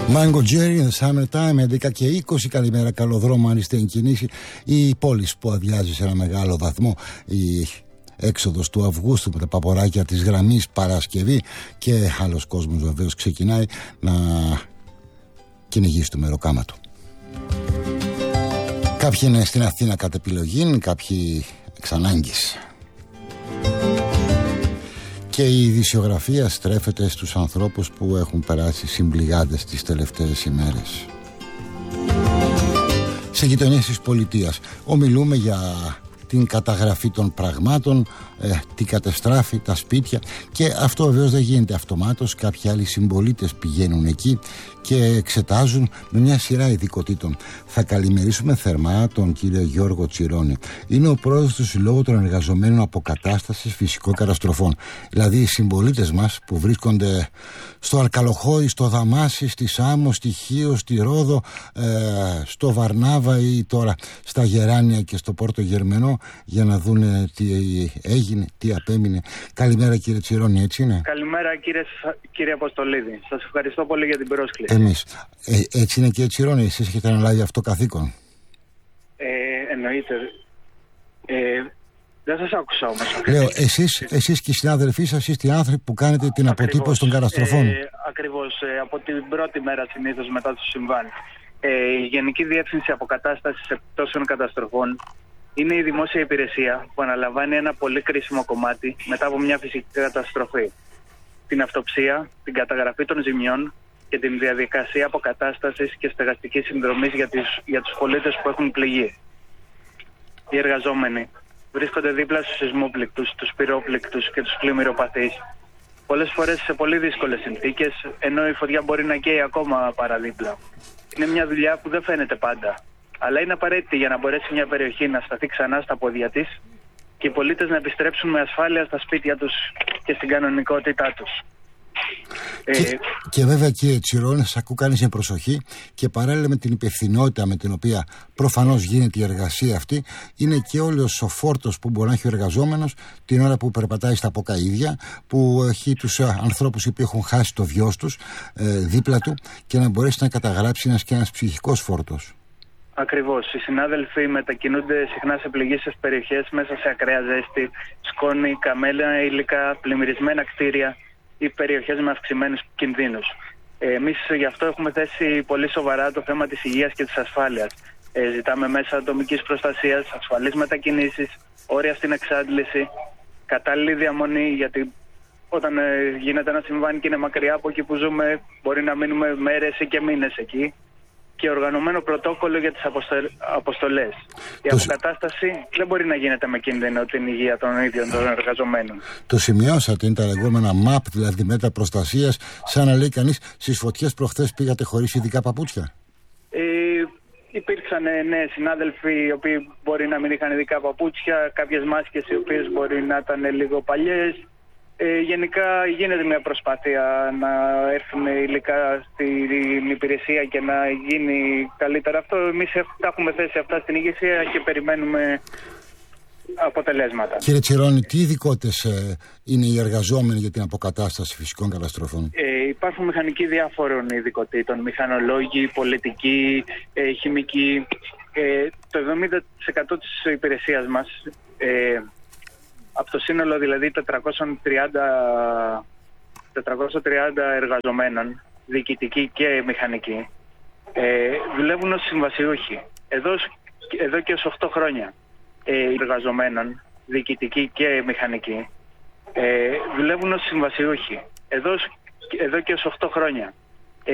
Mango Jerry in the Summertime, 11 και 20. Καλημέρα, καλό δρόμο αν είστε εν κινήσει. Η πόλη που αδειάζει σε ένα μεγάλο βαθμό. Η έξοδος του Αυγούστου με τα παποράκια της γραμμής Παρασκευή. Και άλλος κόσμος βεβαίως ξεκινάει να κυνηγήσει το μεροκάμα του. Κάποιοι είναι στην Αθήνα κατ' επιλογή, κάποιοι εξ ανάγκης. Και η ειδησιογραφία στρέφεται στους ανθρώπους που έχουν περάσει συμπληγάντες τις τελευταίες ημέρες. Σε γειτονιές της πολιτείας ομιλούμε για την καταγραφή των πραγμάτων, τι κατεστράφει, τα σπίτια, και αυτό βεβαίως δεν γίνεται αυτομάτως. Κάποιοι άλλοι συμπολίτες πηγαίνουν εκεί και εξετάζουν με μια σειρά ειδικοτήτων. Θα καλημερίσουμε θερμά τον κύριο Γιώργο Τσιρόνη. Είναι ο πρόεδρος του Συλλόγου των Εργαζομένων Αποκατάστασης Φυσικών Καταστροφών. Δηλαδή οι συμπολίτες μας που βρίσκονται στο Αρκαλοχώη, στο Δαμάσι, στη Σάμο, στη Χίο, στη Ρόδο, στο Βαρνάβα ή τώρα στα Γεράνια και στο Πόρτο Γερμενό, για να δούνε τι έγινε, τι απέμεινε. Καλημέρα κύριε Τσιρόνη, έτσι είναι? Καλημέρα κύριε Αποστολίδη. Σας ευχαριστώ πολύ για την πρόσκληση. Εμείς. Έτσι είναι κύριε Τσιρόνη, εσείς έχετε αναλάβει αυτό καθήκον? Εννοείται. Δεν σας άκουσα όμως. Λέω, εσείς και οι συνάδελφοί σας είστε οι άνθρωποι που κάνετε την αποτύπωση των καταστροφών. Ακριβώς. Από την πρώτη μέρα συνήθως μετά το συμβάν. Η Γενική Διεύθυνση Αποκατάστασης Επιπτώσεων Καταστροφών είναι η δημόσια υπηρεσία που αναλαμβάνει ένα πολύ κρίσιμο κομμάτι μετά από μια φυσική καταστροφή. Την αυτοψία, την καταγραφή των ζημιών και την διαδικασία αποκατάστασης και στεγαστικής συνδρομής για τους πολίτες που έχουν πληγεί. Οι εργαζόμενοι βρίσκονται δίπλα στους σεισμόπληκτους, τους πυρόπληκτους και τους πλημμυροπαθείς, πολλές φορές σε πολύ δύσκολες συνθήκες, ενώ η φωτιά μπορεί να καίει ακόμα παραδίπλα. Είναι μια δουλειά που δεν φαίνεται πάντα, αλλά είναι απαραίτητη για να μπορέσει μια περιοχή να σταθεί ξανά στα πόδια της και οι πολίτες να επιστρέψουν με ασφάλεια στα σπίτια τους και στην κανονικότητά τους. Και βέβαια κύριε Τσιρόνη, σας ακούω κανείς με προσοχή, και παράλληλα με την υπευθυνότητα με την οποία προφανώς γίνεται η εργασία αυτή, είναι και όλος ο φόρτος που μπορεί να έχει ο εργαζόμενος την ώρα που περπατάει στα ποκαΐδια, που έχει τους ανθρώπους που έχουν χάσει το βιός τους δίπλα του, και να μπορέσει να καταγράψει ένας ψυχικός φόρτος. Ακριβώς. Οι συνάδελφοι μετακινούνται συχνά σε πληγήσεις περιοχές μέσα σε ακραία ζέστη, σκόνη, καμένα υλικά, πλημμυρισμένα κτίρια ή περιοχές με αυξημένους κινδύνους. Εμείς γι' αυτό έχουμε θέσει πολύ σοβαρά το θέμα της υγείας και της ασφάλειας. Ζητάμε μέσα ατομικής προστασίας, ασφαλείς μετακινήσεις, όρια στην εξάντληση, κατάλληλη διαμονή, γιατί όταν γίνεται ένα συμβάν και είναι μακριά από εκεί που ζούμε, μπορεί να μείνουμε μέρες ή και μήνες εκεί. Και οργανωμένο πρωτόκολλο για τις αποστολές. Η αποκατάσταση δεν μπορεί να γίνεται με κίνδυνο την υγεία των ίδιων των εργαζομένων. Το σημειώσατε, είναι τα λεγόμενα MAP, δηλαδή μέτρα προστασίας, σαν να λέει κανείς, στις φωτιές προχθές πήγατε χωρίς ειδικά παπούτσια? Υπήρξαν συνάδελφοι οι οποίοι μπορεί να μην είχαν ειδικά παπούτσια, κάποιες μάσκες οι οποίες μπορεί να ήταν λίγο παλιές. Γενικά γίνεται μια προσπάθεια να έρθουν υλικά στην υπηρεσία και να γίνει καλύτερα αυτό. Εμείς τα έχουμε θέσει αυτά στην ηγεσία και περιμένουμε αποτελέσματα. Κύριε Τσιρόνη, τι ειδικότητες είναι οι εργαζόμενοι για την αποκατάσταση φυσικών καταστροφών? Υπάρχουν μηχανικοί διάφορων ειδικοτήτων, μηχανολόγοι, πολιτικοί, χημικοί. Το 70% της υπηρεσίας μας, από το σύνολο δηλαδή 430 εργαζομένων, διοικητικοί και μηχανικοί, δουλεύουν ως συμβασιούχοι. Εδώ και ως 8 χρόνια εργαζομένων, διοικητικοί και μηχανικοί, δουλεύουν ως συμβασιούχοι. Εδώ και ως 8 χρόνια.